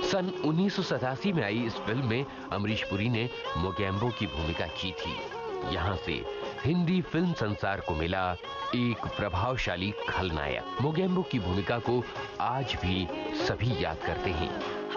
सन 1987 में आई इस फिल्म में अमरीश पुरी ने मोगैम्बो की भूमिका की थी। यहाँ से हिंदी फिल्म संसार को मिला एक प्रभावशाली खलनायक। मोगैम्बो की भूमिका को आज भी सभी याद करते हैं।